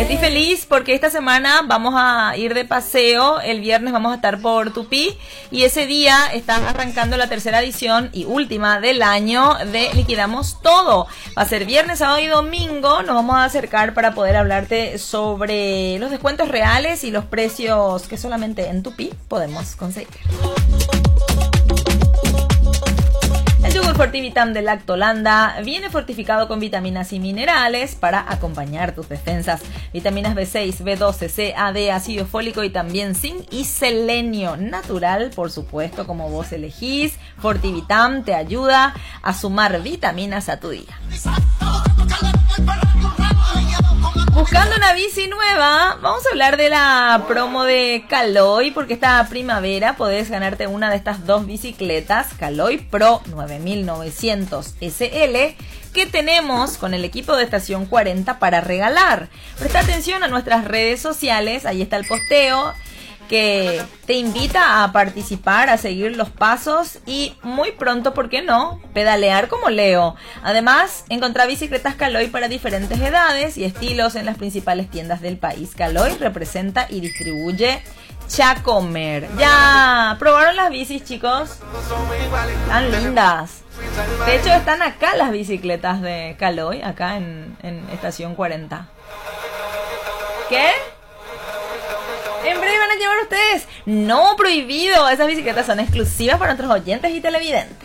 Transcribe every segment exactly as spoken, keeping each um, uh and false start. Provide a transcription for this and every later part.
Estoy feliz porque esta semana vamos a ir de paseo. El viernes vamos a estar por Tupí y ese día está arrancando la tercera edición y última del año de Liquidamos Todo. Va a ser viernes, sábado y domingo. Nos vamos a acercar para poder hablarte sobre los descuentos reales y los precios que solamente en Tupí podemos conseguir. El yogur Fortivitam de Lactolanda viene fortificado con vitaminas y minerales para acompañar tus defensas. Vitaminas B seis, B doce, C, A, D, ácido fólico y también zinc y selenio natural, por supuesto, como vos elegís. Fortivitam te ayuda a sumar vitaminas a tu día. Buscando una bici nueva, vamos a hablar de la promo de Caloi, porque esta primavera podés ganarte una de estas dos bicicletas Caloi Pro nueve mil novecientos S L que tenemos con el equipo de Estación cuarenta para regalar. Presta atención a nuestras redes sociales, ahí está el posteo que te invita a participar, a seguir los pasos y muy pronto, ¿por qué no?, pedalear como Leo. Además, encontrá bicicletas Caloi para diferentes edades y estilos en las principales tiendas del país. Caloi representa y distribuye Chacomer. ¿Ya probaron las bicis, chicos? Están lindas. De hecho, están acá las bicicletas de Caloi, acá en, en Estación cuarenta. ¿Qué? En breve van a llevar ustedes. No, prohibido. Esas bicicletas son exclusivas para nuestros oyentes y televidentes.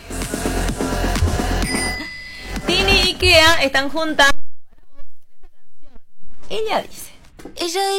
Tini y Ikea están juntas. Ella dice. Ella